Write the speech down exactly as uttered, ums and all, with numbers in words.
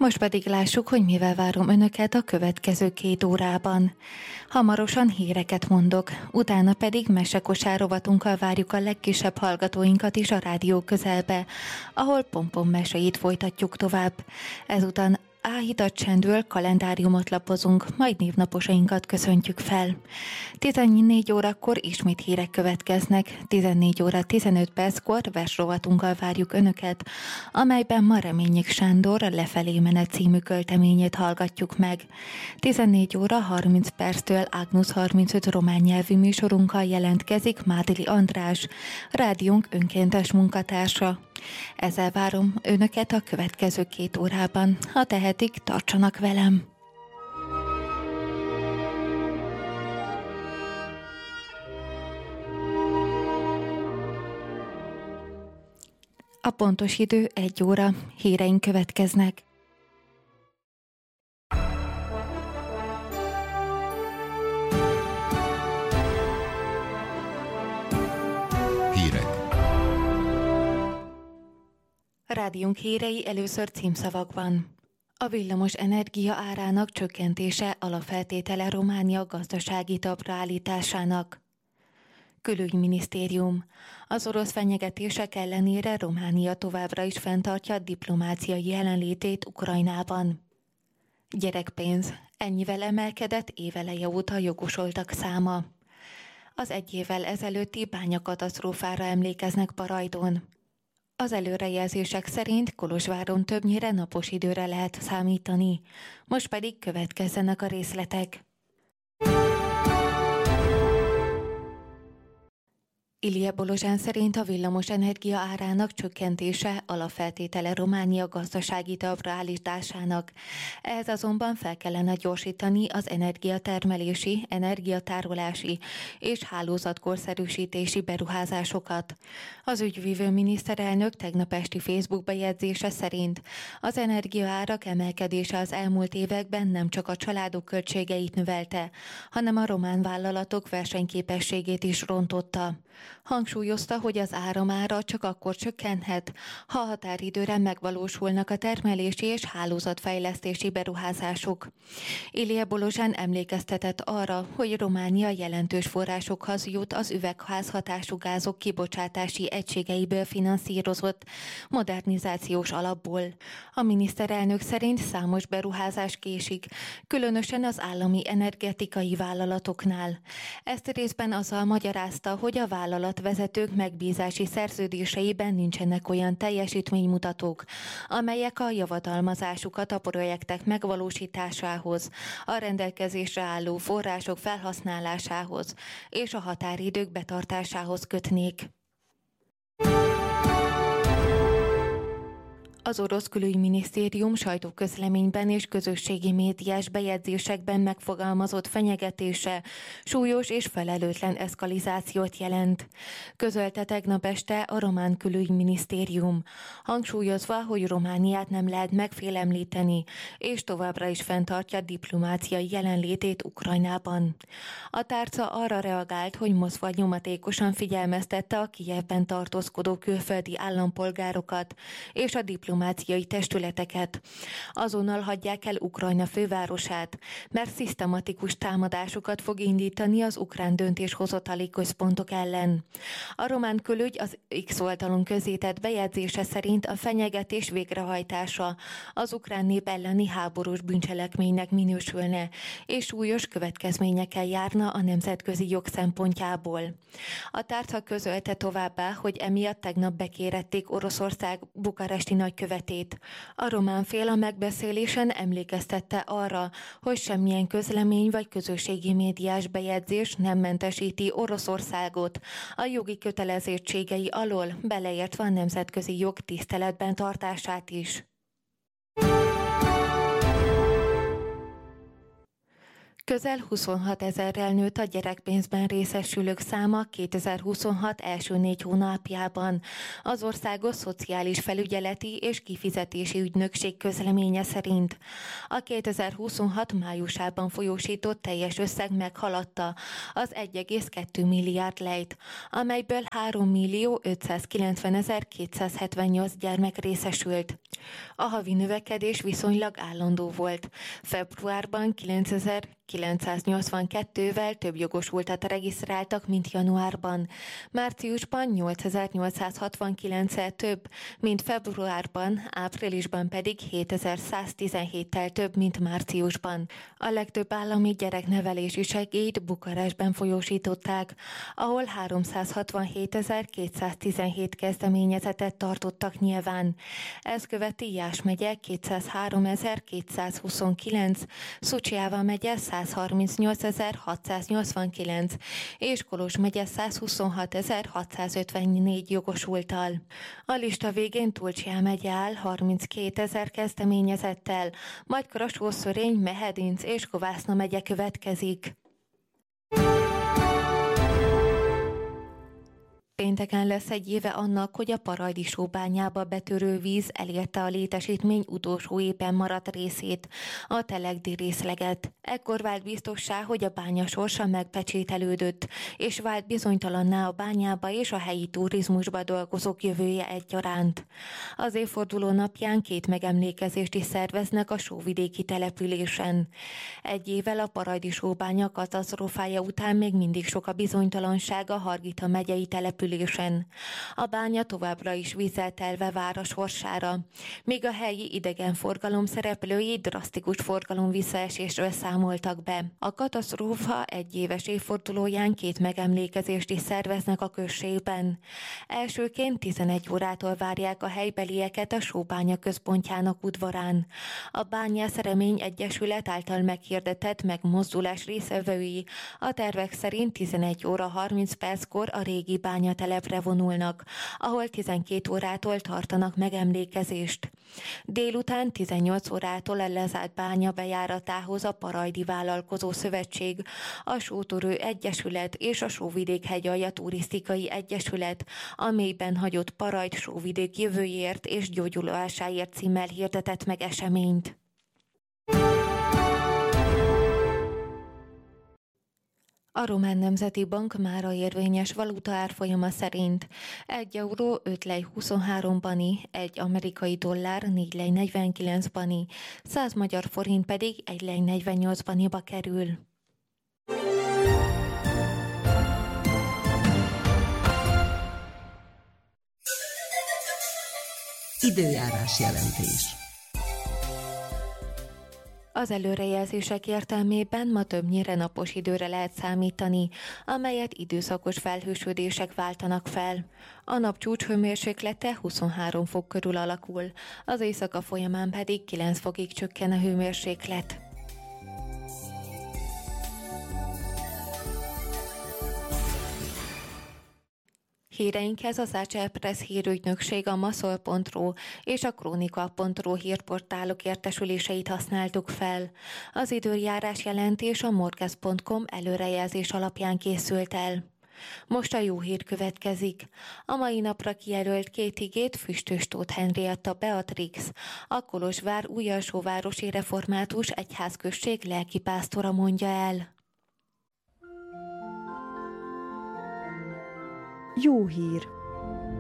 Most pedig lássuk, hogy mivel várom önöket a következő két órában. Hamarosan híreket mondok, utána pedig mesekosár rovatunkkal várjuk a legkisebb hallgatóinkat is a rádió közelbe, ahol pompom meséit folytatjuk tovább. Ezután áhítat csendül, kalendáriumot lapozunk, majd névnaposainkat köszöntjük fel. tizennégy órakor ismét hírek következnek, tizennégy óra tizenöt perckor versrovatunkkal várjuk önöket, amelyben ma Reményik Sándor Lefelé menet című költeményét hallgatjuk meg. tizennégy óra harminc perctől Ágnusz harmincöt román nyelvű műsorunkkal jelentkezik Mádli András, rádiónk önkéntes munkatársa. Ezzel várom önöket a következő két órában. Ha tehetik, tartsanak velem! A pontos idő egy óra, híreink következnek. Hírek. Rádiónk hírei először címszavakban. A villamos energia árának csökkentése alapfeltétele Románia gazdasági talpra állításának. Külügyminisztérium. Az orosz fenyegetések ellenére Románia továbbra is fenntartja diplomáciai jelenlétét Ukrajnában. Gyerekpénz. Ennyivel emelkedett éveleje óta jogosultak száma. Az egy évvel ezelőtti bányakatasztrófára emlékeznek Barajdon. Az előrejelzések szerint Kolozsváron többnyire napos időre lehet számítani. Most pedig következzenek a részletek. Ilija Bolozsán szerint a villamos energia árának csökkentése alapfeltétele Románia gazdasági talpra állításának. Ehhez azonban fel kellene gyorsítani az energiatermelési, energiatárolási és hálózatkorszerűsítési beruházásokat. Az ügyvívő miniszterelnök tegnap esti Facebook bejegyzése szerint az energiaárak emelkedése az elmúlt években nem csak a családok költségeit növelte, hanem a román vállalatok versenyképességét is rontotta. Hangsúlyozta, hogy az áramára csak akkor csökkenhet, ha a határidőre megvalósulnak a termelési és hálózatfejlesztési beruházások. Ilija Bolozsán emlékeztetett arra, hogy Románia jelentős forrásokhoz jut az üvegházhatású gázok kibocsátási egységeiből finanszírozott modernizációs alapból. A miniszterelnök szerint számos beruházás késik, különösen az állami energetikai vállalatoknál. Ezt részben azzal magyarázta, hogy a vállalatvezetők megbízási szerződéseiben nincsenek olyan teljesítménymutatók, amelyek a javadalmazásukat a projektek megvalósításához, a rendelkezésre álló források felhasználásához és a határidők betartásához kötnék. Az orosz külügyminisztérium sajtóközleményben és közösségi médiás bejegyzésekben megfogalmazott fenyegetése súlyos és felelőtlen eszkalizációt jelent. Közölte tegnap este a román külügyminisztérium, hangsúlyozva, hogy Romániát nem lehet megfélemlíteni, és továbbra is fenntartja diplomáciai jelenlétét Ukrajnában. A tárca arra reagált, hogy Moszkva nyomatékosan figyelmeztette a Kijevben tartózkodó külföldi állampolgárokat és a diplomáciai diplomáciai testületeket. Azonnal hagyják el Ukrajna fővárosát, mert szisztematikus támadásokat fog indítani az ukrán döntéshozatali központok ellen. A román külügy az X oldalon közzétett bejegyzése szerint a fenyegetés végrehajtása az ukrán nép elleni háborús bűncselekménynek minősülne, és súlyos következményekkel járna a nemzetközi jog szempontjából. A tárca közölte továbbá, hogy emiatt tegnap bekérették Oroszország bukaresti nagykövetét. A román fél a megbeszélésen emlékeztette arra, hogy semmilyen közlemény vagy közösségi médiás bejegyzés nem mentesíti Oroszországot a jogi kötelezettségei alól, beleértve a nemzetközi jog tiszteletben tartását is. Közel huszonhat ezerrel nőtt a gyerekpénzben részesülők száma kétezer-huszonhat első négy hónapjában. Az Országos Szociális Felügyeleti és Kifizetési Ügynökség közleménye szerint a kétezer-huszonhat májusában folyósított teljes összeg meghaladta az egy egész kettő milliárd lejt, amelyből három millió ötszázkilencvenezer-kétszázhetvennyolc gyermek részesült. A havi növekedés viszonylag állandó volt. Februárban kilencezer-kilencszáznyolcvankettővel több jogosultat regisztráltak, mint januárban. Márciusban nyolcezer-nyolcszázhatvankilenccel több, mint februárban, áprilisban pedig hétezer-száztizenhéttel több, mint márciusban. A legtöbb állami gyereknevelési segélyt Bukarestben folyósították, ahol háromszázhatvanhétezer-kétszáztizenhét kezdeményezetet tartottak nyilván. Ez követi Iás megye kétszázháromezer-kétszázhuszonkilenc, Szucsjava megye százharmincnyolcezer-hatszáznyolcvankilenc és Kolozs megye százhuszonhatezer-hatszázötvennégy jogosulttal. A lista végén Tulcsján megye áll harminckétezer kezdeményezettel, majd Karakós-Szörény, Mehedinc és Kovászna megye következik. Pénteken lesz egy éve annak, hogy a Parajdi-só bányába betörő víz elérte a létesítmény utolsó éppen maradt részét, a Telegdi részleget. Ekkor vált biztossá, hogy a bánya sorsa megpecsételődött, és vált bizonytalanná a bányába és a helyi turizmusba dolgozók jövője egyaránt. Az évforduló napján két megemlékezést is szerveznek a sóvidéki településen. Egy évvel a Parajdi-só bánya katasztrófája után még mindig sok a bizonytalanság a Hargita megyei településen. A bánya továbbra is vízzel telve vár a sorsára, míg a helyi idegenforgalom szereplői drasztikus forgalom visszaesésről számoltak be. A katasztrófa egyéves évfordulóján két megemlékezést is szerveznek a községben. Elsőként tizenegy órától várják a helybelieket a sóbánya központjának udvarán. A Bányász Remény Egyesület által meghirdetett megmozdulás részvevői a tervek szerint tizenegy óra harminc perckor a régi bánya telepre vonulnak, ahol tizenkét órától tartanak megemlékezést. Délután tizennyolc órától a lezárt bánya bejáratához a Parajdi Vállalkozó Szövetség, a Sótörő Egyesület és a Sóvidék-hegyalja Turisztikai Egyesület a mélyben hagyott Parajd sóvidék jövőjéért és gyógyulásáért címmel hirdetett meg eseményt. A Román Nemzeti Bank mára érvényes valuta árfolyama szerint egy euró öt lej huszonhárom bani, egy amerikai dollár négy lej negyvenkilenc bani, száz magyar forint pedig egy lej negyvennyolc baniba kerül. Időjárás jelentés. Az előrejelzések értelmében ma többnyire napos időre lehet számítani, amelyet időszakos felhősödések váltanak fel. A nap csúcshőmérséklete huszonhárom fok körül alakul, az éjszaka folyamán pedig kilenc fokig csökken a hőmérséklet. Híreinkhez az á cé é Press hírügynökség, a maszol pont ru és a kronika pont ru hírportálok értesüléseit használtuk fel. Az időjárás jelentés a morgez pont com előrejelzés alapján készült el. Most a jó hír következik. A mai napra kijelölt két igét Füstös Tóth Henrietta Beatrix, a Kolozsvár Újalsóvárosi Református Egyházközség lelkipásztora mondja el. Jó hír!